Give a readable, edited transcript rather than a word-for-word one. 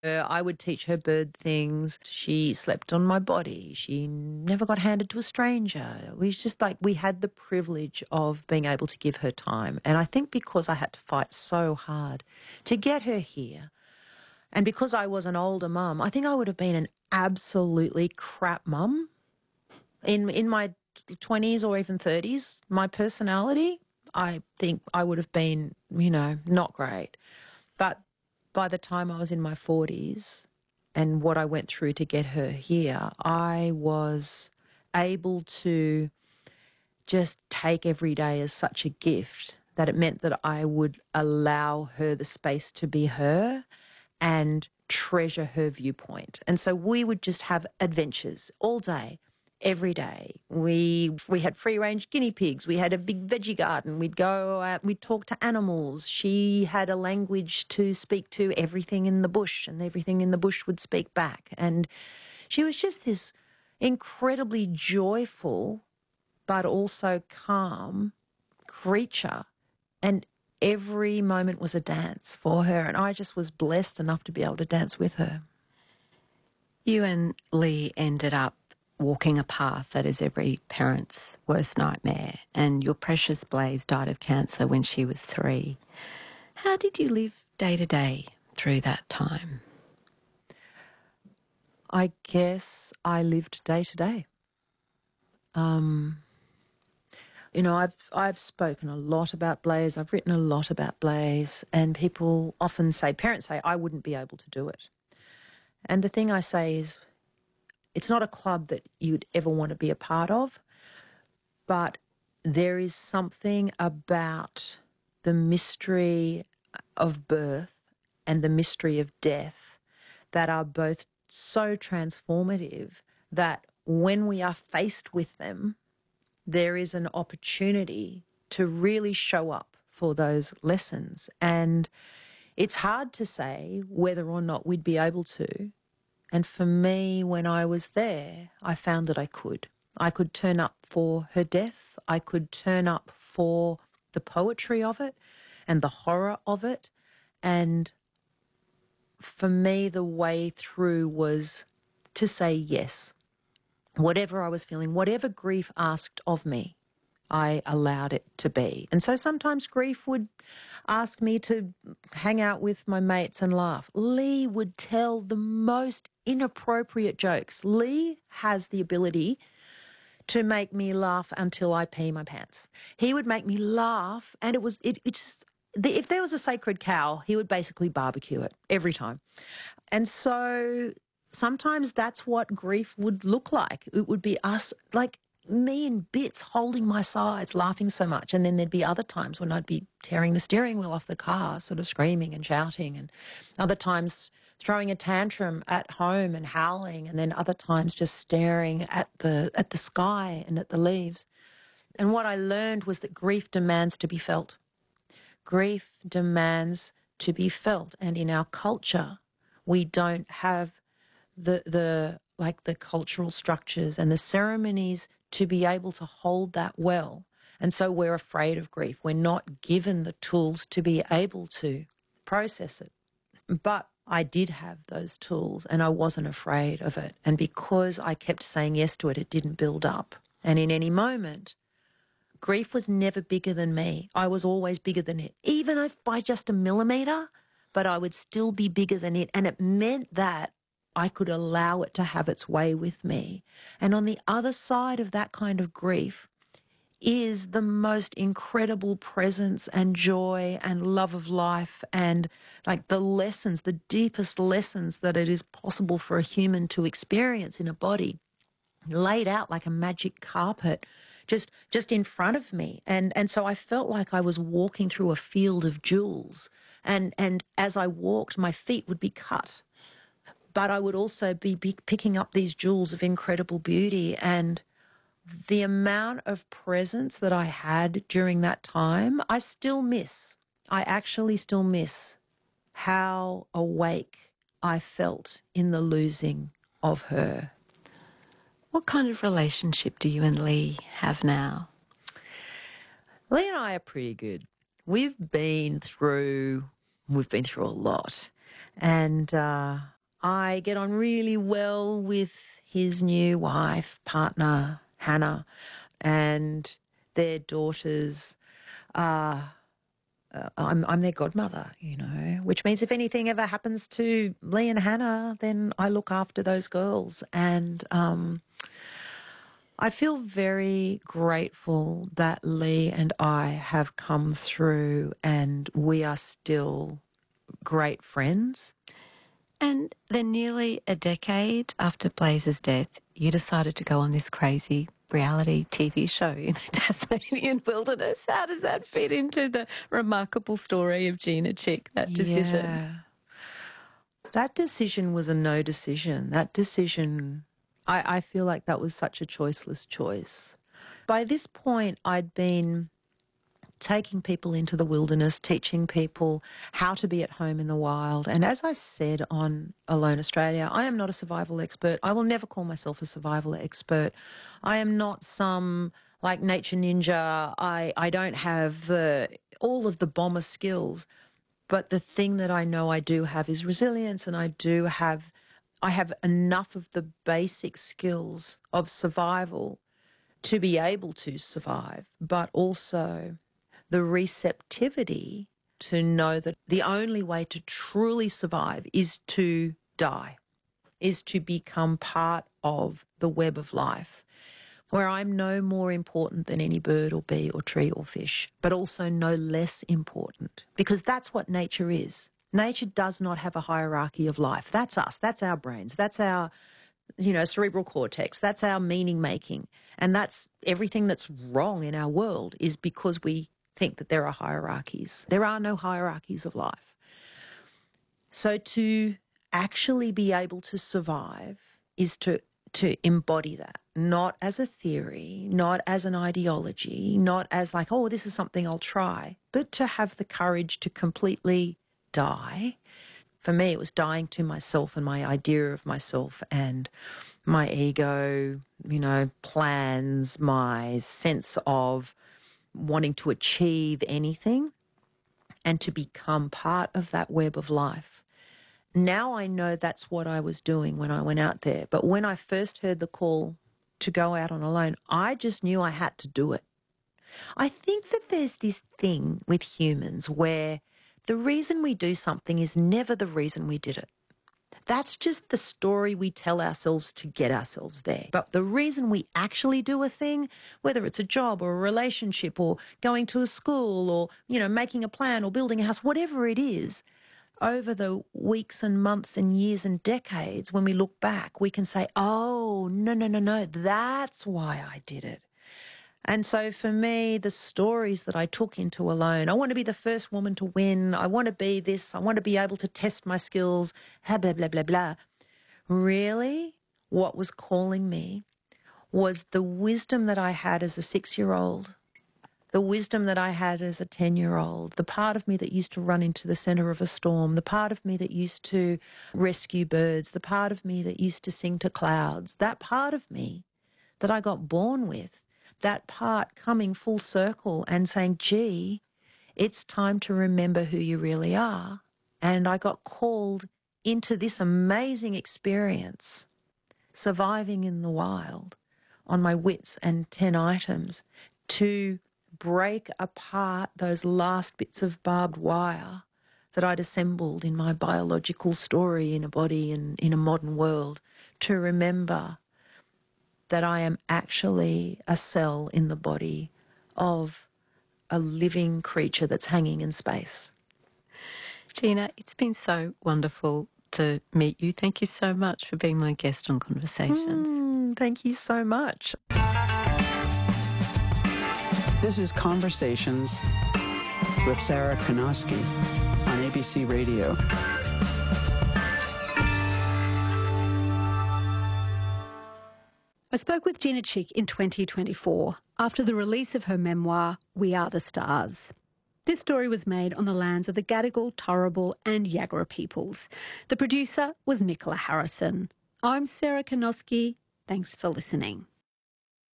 I would teach her bird things. She slept on my body. She never got handed to a stranger. We had the privilege of being able to give her time. And I think because I had to fight so hard to get her here, and because I was an older mum, I think I would have been an absolutely crap mum in my 20s or even 30s. My personality, I think I would have been, not great. But by the time I was in my 40s and what I went through to get her here, I was able to just take every day as such a gift that it meant that I would allow her the space to be her and treasure her viewpoint. And so we would just have adventures all day, every day. We had free-range guinea pigs. We had a big veggie garden. We'd go out, we'd talk to animals. She had a language to speak to everything in the bush, and everything in the bush would speak back. And she was just this incredibly joyful but also calm creature. And every moment was a dance for her, and I just was blessed enough to be able to dance with her. You and Lee ended up walking a path that is every parent's worst nightmare, and your precious Blaze died of cancer when she was 3. How did you live day to day through that time? I guess I lived day to day. I've spoken a lot about Blaze. I've written a lot about Blaze, and people often say, parents say, I wouldn't be able to do it. And the thing I say is, it's not a club that you'd ever want to be a part of, but there is something about the mystery of birth and the mystery of death that are both so transformative that when we are faced with them, there is an opportunity to really show up for those lessons. And it's hard to say whether or not we'd be able to. And for me, when I was there, I found that I could. I could turn up for her death. I could turn up for the poetry of it and the horror of it. And for me, the way through was to say yes. Whatever I was feeling, whatever grief asked of me, I allowed it to be. And so sometimes grief would ask me to hang out with my mates and laugh. Lee would tell the most inappropriate jokes. Lee has the ability to make me laugh until I pee my pants. He would make me laugh, and if there was a sacred cow, he would basically barbecue it every time. And so sometimes that's what grief would look like. It would be us, like me in bits, holding my sides, laughing so much. And then there'd be other times when I'd be tearing the steering wheel off the car, sort of screaming and shouting, and other times throwing a tantrum at home and howling, and then other times just staring at the sky and at the leaves. And what I learned was that grief demands to be felt. Grief demands to be felt. And in our culture, we don't have the cultural structures and the ceremonies to be able to hold that well. And so we're afraid of grief. We're not given the tools to be able to process it. But I did have those tools, and I wasn't afraid of it. And because I kept saying yes to it, it didn't build up. And in any moment, grief was never bigger than me. I was always bigger than it, even if by just a millimetre, but I would still be bigger than it. And it meant that I could allow it to have its way with me. And on the other side of that kind of grief is the most incredible presence and joy and love of life, and like the lessons, the deepest lessons that it is possible for a human to experience in a body, laid out like a magic carpet just in front of me. And so I felt like I was walking through a field of jewels. And as I walked, my feet would be cut, but I would also be picking up these jewels of incredible beauty. And the amount of presence that I had during that time, I still miss. I actually still miss how awake I felt in the losing of her. What kind of relationship do you and Lee have now? Lee and I are pretty good. We've been through a lot. And I get on really well with his new wife, partner, Hannah, and their daughters are, I'm their godmother, you know, which means if anything ever happens to Lee and Hannah, then I look after those girls. And I feel very grateful that Lee and I have come through and we are still great friends. And then nearly a decade after Blaze's death, you decided to go on this crazy reality TV show in the Tasmanian wilderness. How does that fit into the remarkable story of Gina Chick, that decision? Yeah. That decision was a no decision. That decision, I feel like that was such a choiceless choice. By this point, I'd been taking people into the wilderness, teaching people how to be at home in the wild. And as I said on Alone Australia, I am not a survival expert. I will never call myself a survival expert. I am not some like nature ninja. I don't have all of the bomber skills. But the thing that I know I do have is resilience, and I have enough of the basic skills of survival to be able to survive, but also the receptivity to know that the only way to truly survive is to die, is to become part of the web of life, where I'm no more important than any bird or bee or tree or fish, but also no less important, because that's what nature is. Nature does not have a hierarchy of life. That's us. That's our brains. That's our, cerebral cortex. That's our meaning making. And that's everything that's wrong in our world is because we think that there are hierarchies. There are no hierarchies of life. So to actually be able to survive is to embody that, not as a theory, not as an ideology, not as like, oh, this is something I'll try, but to have the courage to completely die. For me, it was dying to myself and my idea of myself and my ego, plans, my sense of wanting to achieve anything and to become part of that web of life. Now I know that's what I was doing when I went out there. But when I first heard the call to go out on Alone, I just knew I had to do it. I think that there's this thing with humans where the reason we do something is never the reason we did it. That's just the story we tell ourselves to get ourselves there. But the reason we actually do a thing, whether it's a job or a relationship or going to a school or, making a plan or building a house, whatever it is, over the weeks and months and years and decades, when we look back, we can say, oh, no, that's why I did it. And so for me, the stories that I took into Alone, I want to be the first woman to win. I want to be this. I want to be able to test my skills, blah, blah, blah, blah, blah. Really, what was calling me was the wisdom that I had as a 6-year-old, the wisdom that I had as a 10-year-old, the part of me that used to run into the centre of a storm, the part of me that used to rescue birds, the part of me that used to sing to clouds, that part of me that I got born with, that part coming full circle and saying, gee, it's time to remember who you really are. And I got called into this amazing experience, surviving in the wild on my wits and 10 items, to break apart those last bits of barbed wire that I'd assembled in my biological story in a body and in a modern world, to remember that I am actually a cell in the body of a living creature that's hanging in space. Gina, it's been so wonderful to meet you. Thank you so much for being my guest on Conversations. Thank you so much. This is Conversations with Sarah Konoski on ABC Radio. I spoke with Gina Chick in 2024 after the release of her memoir, We Are the Stars. This story was made on the lands of the Gadigal, Turrbal and Yagara peoples. The producer was Nicola Harrison. I'm Sarah Konoski. Thanks for listening.